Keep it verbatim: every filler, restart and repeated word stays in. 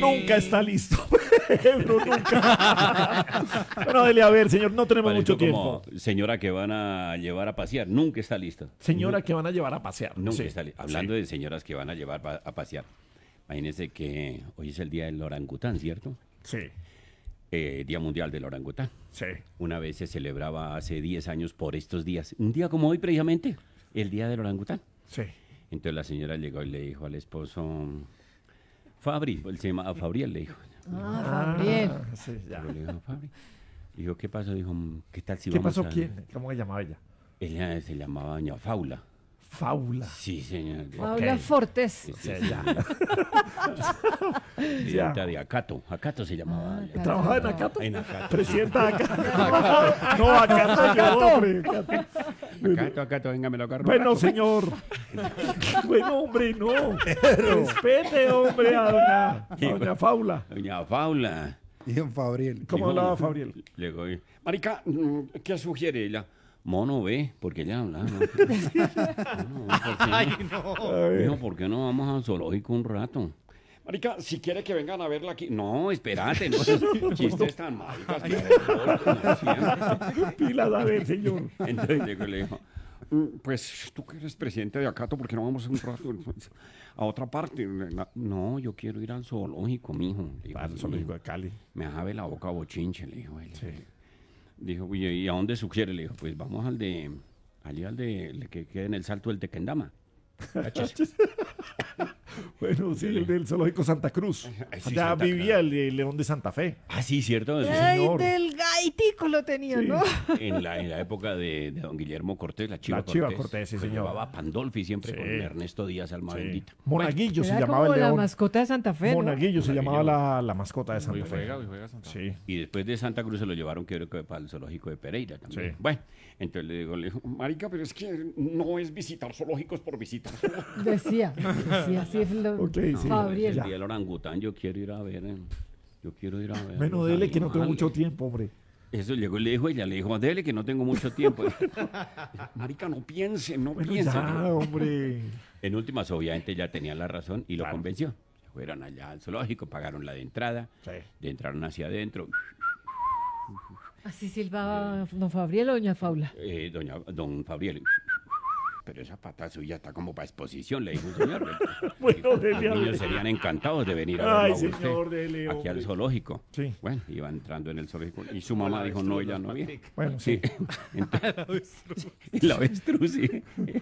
nunca está listo. Pedro nunca. Bueno, dele a ver, señor, no tenemos Pareció mucho como tiempo. señora que van a llevar a pasear, nunca está lista. Señora que van a llevar a pasear. Nunca Sí, está lista. Hablando sí. de señoras que van a llevar pa- a pasear, imagínense que hoy es el día del orangután, ¿cierto? Sí, Eh, Día Mundial del Orangután. sí. Una vez se celebraba hace diez años por estos días, un día como hoy precisamente, el Día del Orangután. Sí. Entonces la señora llegó y le dijo al esposo, Fabri, él se llamaba Fabriel, le dijo. Ah, Gabriel. Ah, sí, ya. Le dijo, Fabri. Dijo, ¿qué pasó? Dijo, ¿qué tal si ¿Qué vamos pasó? a...? ¿Quién? ¿Cómo se llamaba ella? Ella se llamaba Doña Faula. Faula. Sí, señor. Paula Ok. Fortes. Sí, Sí, sí, ya. presidenta de Acato. Acato se llamaba. Ah, ella. ¿Trabajaba en Acato? En Acato. Presidenta de Acato. No, Acato, yo, hombre. Acato. Acato, Acato, venga, me lo agarro. Bueno, señor. Bueno, hombre, no. Respete, hombre, a doña, a doña Faula. Doña Faula. Dijo Fabriel. ¿Cómo Dijo, hablaba Fabriel? Le digo, Marica, mm, ¿qué sugiere ella? Mono, ve, porque ella hablaba. ¿No? No, ¿por qué no? Dijo, ¿por qué no vamos al zoológico un rato? Marica, si quiere que vengan a verla aquí. No, espérate, no. Chistes tan maricas. Pilas, a ver, señor. Entonces llegó y le dijo, "Mm, pues tú que eres presidente de Acato, ¿por qué no vamos un rato a otra parte? No, yo quiero ir al zoológico, mijo. Le digo, Al zoológico de Cali. me jabe la boca bochinche, le dijo él. Sí. Dijo, "Oye, ¿y a dónde sugiere?" Le dijo, pues vamos al de, allí al de, el que queda en el Salto del Tequendama. Bueno, sí, el del zoológico Santa Cruz. Ay, sí, Allá Santa vivía el de León de Santa Fe. Ah, sí, cierto. Sí, Ay, señor. del gaitico lo tenía, Sí. ¿no? En la, en la época de, de don Guillermo Cortés, la Chiva La Cortés. Chiva Cortés, sí, que señor. llevaba Pandolfi siempre Sí. con Ernesto Díaz, alma Sí. bendita. Monaguillo se Era llamaba como el la león. mascota de Santa Fe, ¿no? Monaguillo se Monaguillo. llamaba la, la mascota de Santa Hoy Fe. juega, hoy juega Santa Fe. Sí. Y después de Santa Cruz se lo llevaron, creo que para el zoológico de Pereira también. Sí. Bueno, entonces le digo, le digo, marica, pero es que no es visitar zoológicos por visitar. Decía, decía así es lo Ok, sí. Fabriel. El Ya. día del orangután, yo quiero ir a ver. eh, Yo quiero ir a ver. Bueno, los dele que no tengo animales. mucho tiempo, hombre. Eso llegó y le dijo ella, le dijo, dele que no tengo mucho tiempo. Marica, no piense, no Bueno, piense. ya, hombre. En últimas, obviamente, ya tenía la razón y lo Claro. convenció. Se fueron allá al zoológico, pagaron la de entrada, Sí. de entraron hacia adentro. Así silbaba don Fabriel o doña Faula. Eh, doña, don Fabriel, pero esa pata suya está como para exposición, le dijo el señor. Bueno, Los dele a niños ver. serían encantados de venir a Ay, verlo a usted, señor, dele, aquí al hombre. zoológico. Sí. Bueno, iba entrando en el zoológico y su mamá dijo, no, ella no viene. Bueno, sí. Entonces, el avestruz, sí.